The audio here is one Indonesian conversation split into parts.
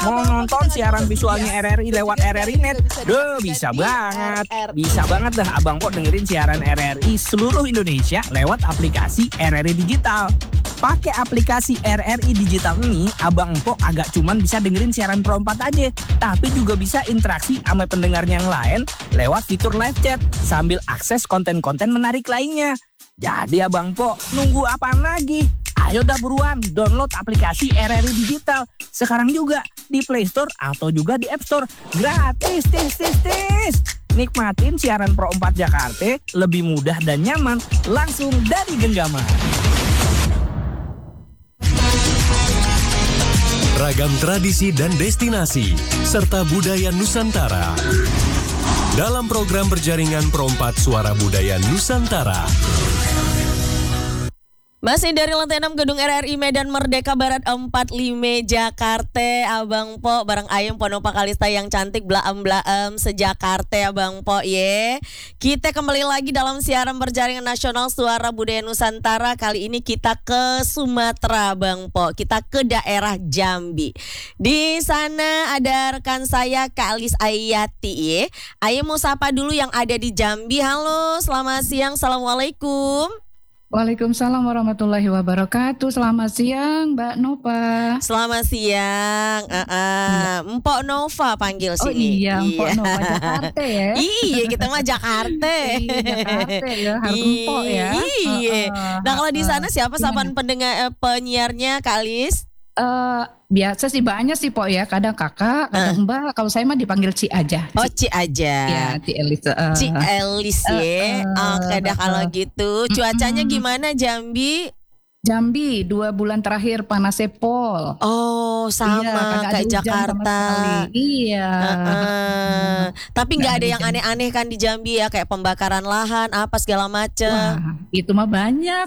Mau nonton siaran visualnya RRI lewat RRI Net? Duh, bisa banget. Bisa banget dah Abang Po dengerin siaran RRI seluruh Indonesia lewat aplikasi RRI Digital. Pakai aplikasi RRI Digital ini, Abang Po agak cuman bisa dengerin siaran Pro 4 aja, tapi juga bisa interaksi sama pendengarnya yang lain lewat fitur live chat sambil akses konten-konten menarik lainnya. Jadi Abang Po, nunggu apaan lagi? Ayo dah buruan download aplikasi RRI Digital sekarang juga di Play Store atau juga di App Store. Gratis, tis. Nikmatin siaran Pro 4 Jakarta lebih mudah dan nyaman langsung dari genggaman. Ragam tradisi dan destinasi serta budaya Nusantara. Dalam program berjaringan Pro 4 Suara Budaya Nusantara. Masih dari lantai 6 Gedung RRI Medan Merdeka Barat 45 Jakarta, Abang Po bareng Ayem Ponopa Kalista yang cantik blaem sejakarta Abang Po ye. Kita kembali lagi dalam siaran berjaringan nasional Suara Budaya Nusantara. Kali ini kita ke Sumatera Abang Po. Kita ke daerah Jambi. Di sana ada rekan saya Kak Alis Ayati ye. Ayem mau sapa dulu yang ada di Jambi. Halo, selamat siang. Assalamualaikum. Waalaikumsalam warahmatullahi wabarakatuh. Selamat siang Mbak Nova. Selamat siang. Mpok Nova panggil sini. Oh iya, Mpok Nova Jakarta ya. Iya, kita mah Jakarta. Jakarta ya, harus Mpok ya. Iya. Nah, kalau di sana siapa sapaan penyiarnya Kak Alis? Biasa sih banyak sih Pok ya. Kadang kakak, kadang mbak. Kalau saya mah dipanggil Ci aja. Oh Ci aja. Ya Ci Elis. Ci Elis ya. Oke dah kalau gitu. Cuacanya gimana Jambi? Jambi 2 bulan terakhir panasnya pol. Oh sama kayak Jakarta. Iya. Tapi nggak ada yang aneh-aneh kan di Jambi ya, kayak pembakaran lahan apa segala macem. Wah, itu mah banyak.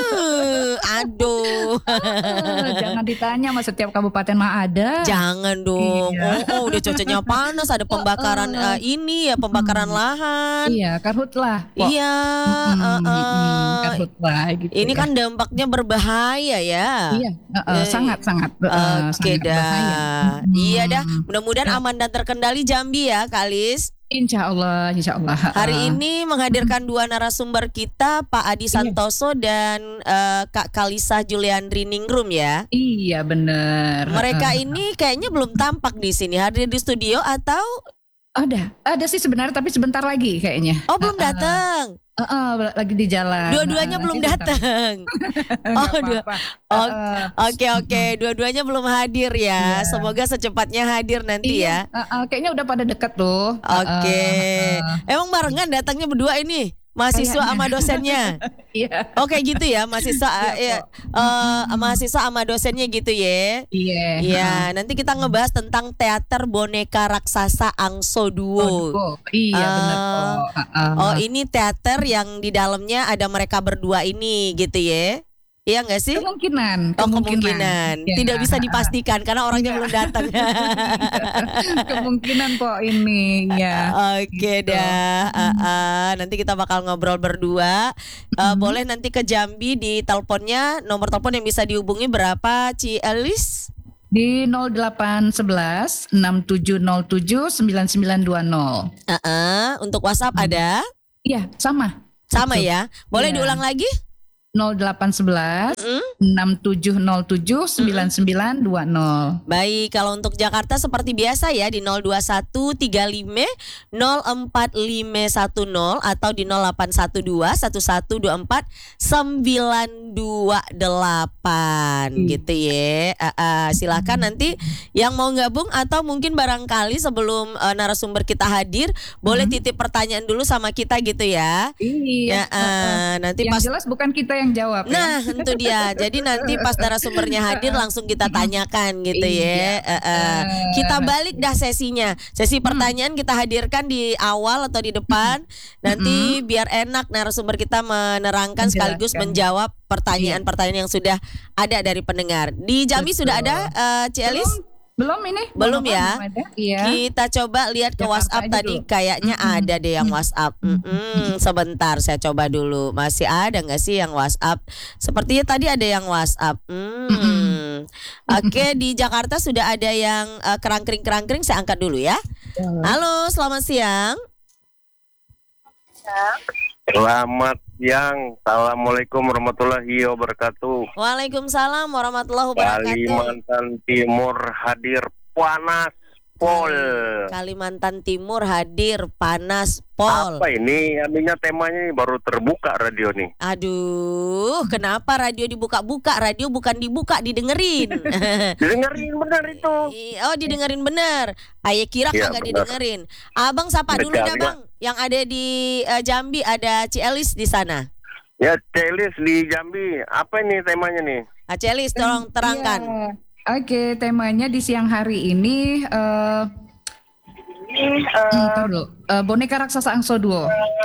Aduh. Jangan ditanya, mas setiap kabupaten mah ada. Jangan dong. Iya. Oh udah cuacanya panas, ada pembakaran ini ya, pembakaran lahan. Iya, karhutlah. Iya. Karhutlah gitu. Ini kan dampaknya berbahaya ya. Iya, sangat. Oke dah. Iya dah. Mudah-mudahan aman dan terkendali Jambi ya, Kak Alis. Insya Allah. Hari ini menghadirkan 2 narasumber kita, Pak Adi Santoso dan Kak Kalisa Juliandri Ningrum ya. Iya benar. Mereka ini kayaknya belum tampak di sini, hadir di studio atau? Ada sih sebenarnya, tapi sebentar lagi kayaknya. Oh belum datang. Lagi di jalan. Dua-duanya belum datang. Oke. Dua-duanya belum hadir ya. Semoga secepatnya hadir nanti ya. Kayaknya udah pada dekat tuh. Oke. Emang barengan datangnya berdua ini? Mahasiswa sama dosennya. Iya. Oke gitu ya, mahasiswa mahasiswa sama dosennya gitu ya. Iya. Iya, nanti kita ngebahas tentang teater boneka raksasa Angso Duo. Iya benar kok. Oh, ini teater yang di dalamnya ada mereka berdua ini gitu ya. Iya nggak sih? Kemungkinan. Ya. Tidak bisa dipastikan karena orangnya belum datang. Kemungkinan kok ini ya. Oke gitu. Dah. Nanti kita bakal ngobrol berdua. Boleh nanti ke Jambi di teleponnya, nomor telepon yang bisa dihubungi berapa, Ci Elis? Di 0811 6707 9920. Untuk WhatsApp ada? Iya, sama. Sama ya. Boleh diulang lagi? 0811 6707 9920. Baik, kalau untuk Jakarta seperti biasa ya di 021 35 04510 atau di 0812 1124 928 gitu ya. Silakan nanti yang mau gabung atau mungkin barangkali sebelum narasumber kita hadir boleh titip pertanyaan dulu sama kita gitu ya. Iya. Nanti yang pas jelas bukan kita yang jawab. Nah, itu dia. Jadi nanti pas narasumbernya hadir langsung kita tanyakan gitu ya. Kita balik dah sesinya. Sesi pertanyaan kita hadirkan di awal atau di depan. Nanti biar enak narasumber kita menerangkan sekaligus menjawab pertanyaan-pertanyaan yang sudah ada dari pendengar. Di Jambi sudah ada Ci Elis? Belum ini? Belum apa, ya? belum ada. Iya. Kita coba lihat ke Jakarta WhatsApp aja tadi, dulu. kayaknya ada deh yang WhatsApp. Sebentar saya coba dulu. Masih ada nggak sih yang WhatsApp? Sepertinya tadi ada yang WhatsApp. Oke, di Jakarta sudah ada yang kerangkring-kerangkring. Saya angkat dulu ya. Halo, selamat siang. Selamat siang. Assalamualaikum warahmatullahi wabarakatuh. Waalaikumsalam warahmatullahi wabarakatuh. Kalimantan Timur hadir panas pol. Kalimantan Timur hadir panas pol. Apa ini? Artinya temanya ini baru terbuka radio nih. Aduh, kenapa radio dibuka-buka? Radio bukan dibuka, didengerin. Dengerin benar itu. Oh, didengerin bener. Ayo kira Iya, kagak bener. didengerin. Abang sapa dulu dah, Benar, Bang. Yang ada di Jambi, ada Cielis di sana. Ya, Celis di Jambi. Apa ini temanya nih? Cielis, tolong terangkan. Iya. Oke, temanya di siang hari ini ntar dulu. Boneka raksasa Angso Duo.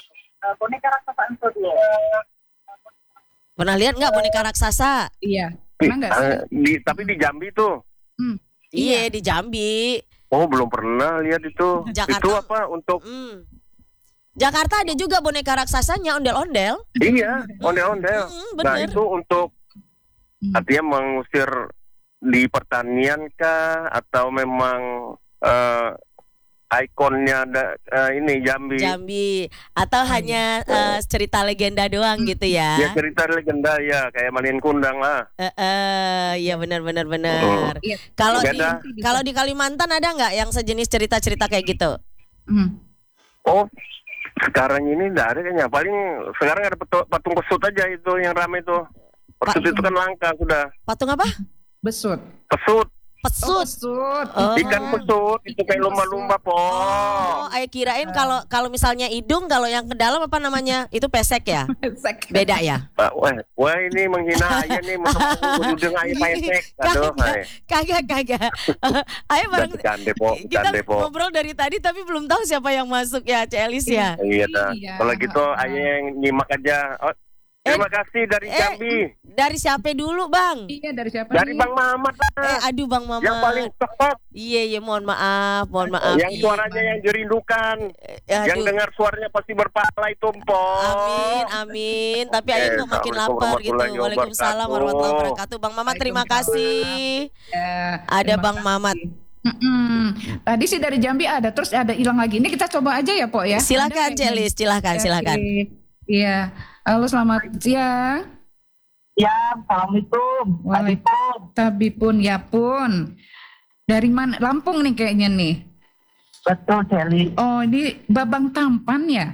Pernah lihat nggak boneka raksasa? Iya. Pernah nggak sih? Tapi di Jambi tuh. Iya, di Jambi. Oh, belum pernah lihat itu. Jakarta. Itu apa untuk Jakarta ada juga boneka raksasanya, ondel-ondel. iya, ondel-ondel. Bener. Nah, itu untuk artinya mengusir di pertanian kah atau memang ikonnya ini Jambi? Jambi atau hanya cerita legenda doang gitu ya? Ya cerita legenda ya kayak Malin Kundang lah. Iya benar. Iya. Kalau di Beda. kalau di Kalimantan ada nggak yang sejenis cerita-cerita kayak gitu? Oh, sekarang ini enggak ada kayaknya. Paling sekarang ada patung pesut aja itu yang ramai itu. Pesut itu kan langka sudah. Patung apa? Besut. Pesut, Pesut. Besut. Oh. ikan pesut itu kayak lumba-lumba po. Oh, ayo kirain kalau misalnya hidung, kalau yang ke dalam apa namanya? Itu pesek ya? Beda ya? Wah ini menghina ayah nih, ujung ayah pesek. Aduh, Kagak. Ayo bareng. Cande po, Kita cande po. ngobrol dari tadi tapi belum tahu siapa yang masuk ya, Celis ya. Iya dah. Iya. Kalau gitu ayah yang nyimak aja. Oh, terima kasih dari Jambi. Dari siapa dulu, Bang? Iya, dari siapa Dari nih? Bang Mamat lah. Aduh Bang Mama. Yang paling cepat. Iya, mohon maaf. Yang Iya. suaranya yang jerindukan. Yang Aduh. dengar suaranya pasti berpahala itu po. Amin. Tapi ayo kok makin Assalamualaikum lapar gitu. warahmatullahi Waalaikumsalam wabarakatuh. warahmatullahi wabarakatuh. Bang Mamat terima kasih. Ya, Ada terima Bang kasih. Mamat. Tadi sih dari Jambi ada, terus ada hilang lagi. Ini kita coba aja ya, Po ya. Silakan Ada kayaknya. Celis, silakan. Oke. Iya. Halo, selamat siang. Ya, assalamualaikum. Tapi pun ya pun. Dari mana? Lampung nih kayaknya nih. Betul, Celi. Oh, ini Babang Tampan ya?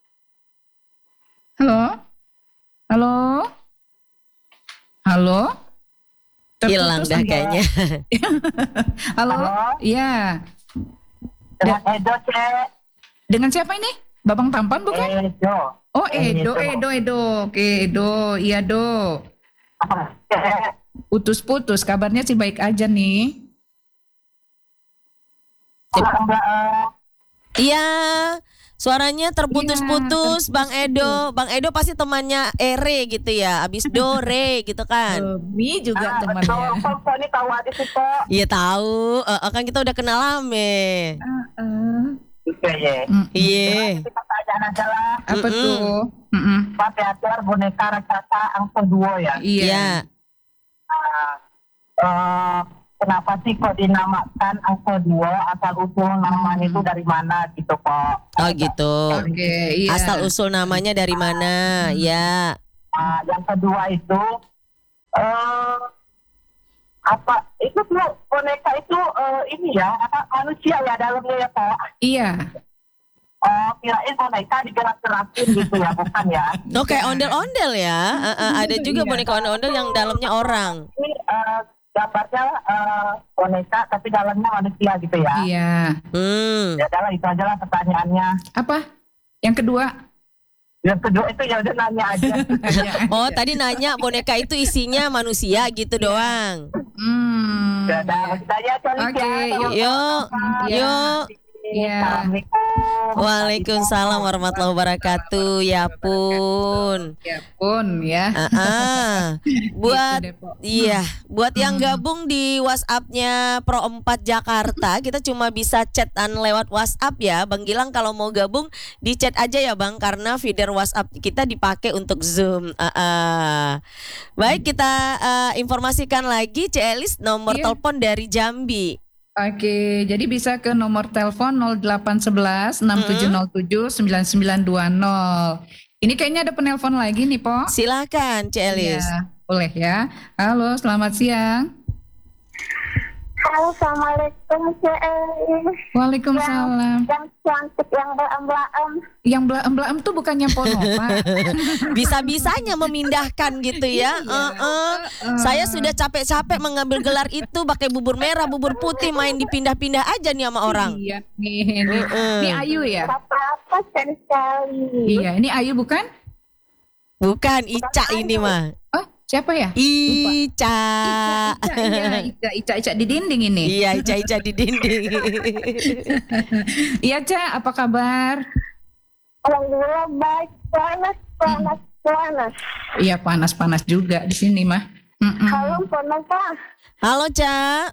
Halo? Halo? Halo? Hilang Terputus dah nih. kayaknya. Halo? Halo? Iya. Dengan Edo, Cek. Dengan siapa ini? Babang Tampan bukan? Edo. Oh, Edo. Oke, Edo. Iya, Do. Apa, Cek? Putus-putus. Kabarnya sih baik aja nih. Iya. Suaranya terputus-putus Bang Edo. Bang Edo pasti temannya Ere gitu ya. Abis do re gitu kan. Mi juga Betul, temannya. Pak. Ini tahu aja sih, Pak. Iya tahu. Kan kita udah kenal lame. Oke, ya. Iya. Ini pertanyaan adalah, Apa tuh? Pak Teater boneka raksasa Angso Duo ya. Iya. Kenapa sih kok dinamakan Angso Duo? Asal usul namanya itu dari mana gitu, Pak? Oh gitu. Oke, iya. Asal usul namanya dari mana? Ya. Yang kedua itu apa itu tuh boneka itu ini ya apa manusia ya dalamnya ya Pak? Iya. Oh kirain boneka digerak-gerakin gitu ya bukan ya? Oh kayak ondel-ondel ya. Ada juga boneka ondel-ondel yang dalamnya orang. Ini gambarnya boneka tapi dalamnya manusia gitu ya? Iya. Ya adalah itu aja lah pertanyaannya. Apa? Yang kedua? Yang kedua itu ya udah nanya aja. Oh tadi nanya boneka itu isinya manusia gitu doang. Ya udah saya Oke, yuk. Yuk. Iya. Assalamualaikum. Waalaikumsalam warahmatullahi wabarakatuh. Ya pun. Ya pun ya. Buat Gitu deh, Po. iya, buat yang gabung di WhatsApp-nya Pro 4 Jakarta, kita cuma bisa chatan lewat WhatsApp ya. Bang Gilang kalau mau gabung di chat aja ya Bang, karena feeder WhatsApp kita dipakai untuk Zoom. Baik, kita informasikan lagi Celis nomor Iya. telepon dari Jambi. Oke, jadi bisa ke nomor telepon 0811 6707 9920. Ini kayaknya ada penelpon lagi nih, Po. Silakan Celis. Iya, boleh ya. Halo, selamat siang. Halo, Assalamualaikum, Waalaikumsalam. Yang cantik, yang belam-belam. Yang belaem-belaem tuh bukannya Ponova. Bisa-bisanya memindahkan gitu ya. Saya sudah capek-capek mengambil gelar itu pakai bubur merah, bubur putih, main dipindah-pindah aja nih sama orang. Iya nih. Ini Ayu ya? Apa-apa sekali. Iya, ini Ayu bukan? Bukan Ica ini mah. Oh, siapa ya? Ica. Ica di dinding ini. Iya, Ica di dinding. Iya, Ca, apa kabar? Alhamdulillah baik, panas. Iya, panas-panas juga di sini mah. Halo, Ponova. Halo, Ca.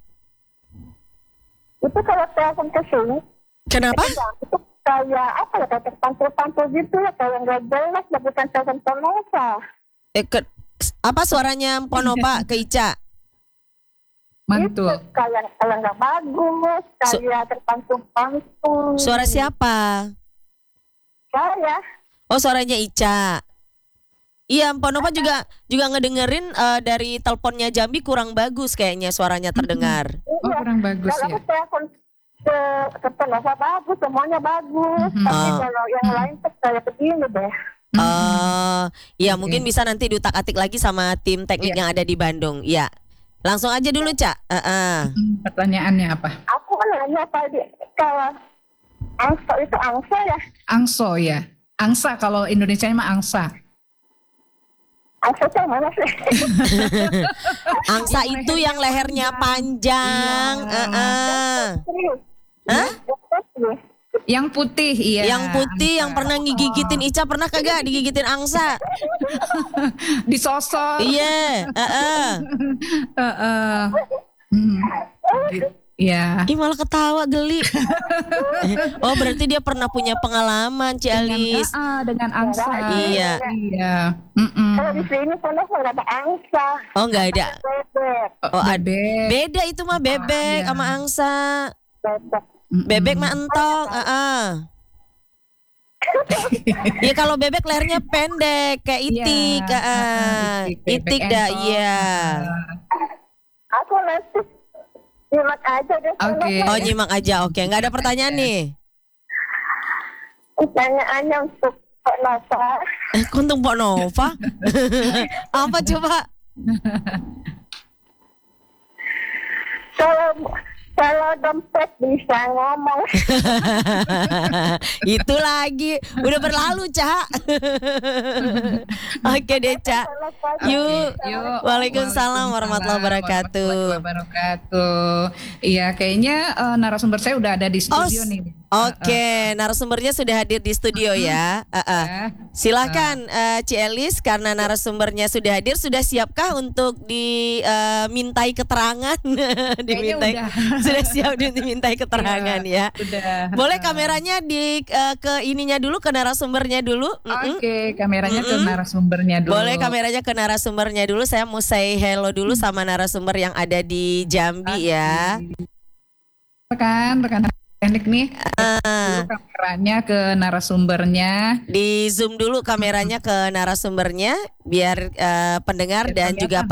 Itu kalau telepon ke sini, Kenapa? itu kayak apa ya, kayak terpantul-pantul gitu ya, kayak nggak jelas, bukan telepon Ponova. Apa suaranya Ponova ke Ica? Mantul. Itu kayak nggak bagus, kayak terpantul-pantul. Suara siapa? Saya. Oh, suaranya Ica. Iya, Ponova juga ngedengerin dari teleponnya Jambi kurang bagus kayaknya suaranya terdengar. Oh, kurang bagus Kalau ya. aku telepon ke Ponova bagus, semuanya bagus. Tapi kalau yang lain tuh kayak begini deh. Ya mungkin bisa nanti diutak-atik lagi sama tim teknik yang ada di Bandung. Ya, langsung aja dulu Cak. Pertanyaannya apa? Aku kan nanya tadi kalau angsa itu angsa ya. Angso ya. Angsa kalau Indonesia mah angsa. Angsa itu yang mana sih? Angsa itu yang lehernya panjang. Serius. Hah? Serius. Yang putih, iya. Yang putih yang angsa. pernah ngigigitin Ica, pernah kagak digigitin angsa? Disosor. Iya. Iya. Ih, malah ketawa geli. Oh, berarti dia pernah punya pengalaman, Cialis. Dengan angsa. Iya. Iya. Kalau di sini Ponova nggak ada angsa. Oh, nggak ada. Bebek. Oh, ada. Bebek. Beda itu mah bebek iya. sama angsa. Bebek. Bebek mah entok. Ya kalau bebek lehernya pendek kayak itik. Itik dah, iya. Aku nanti nyimak aja deh. Oke. Oh, nyimak aja. Oke, nggak ada pertanyaan nih. Pertanyaannya untuk Pak Nova. Kuntung Pok Nova. Apa coba? Kalau dompet bisa ngomong. Itu lagi udah berlalu, Cak. Oke deh, Cak. Yuk. Waalaikumsalam warahmatullahi wabarakatuh. Iya, kayaknya narasumber saya udah ada di studio nih. Oke, narasumbernya sudah hadir di studio ya. Silakan Cielis, karena narasumbernya sudah hadir, sudah siapkah untuk dimintai keterangan? Sudah siap dimintai keterangan ya. Sudah. Boleh kameranya ke ininya dulu, ke narasumbernya dulu. Oke, kameranya ke narasumbernya dulu. Boleh kameranya ke narasumbernya dulu. Saya mau say hello dulu sama narasumber yang ada di Jambi ya. Rekan teknik nih. Kameranya ke narasumbernya. Di zoom dulu kameranya ke narasumbernya biar pendengar dan juga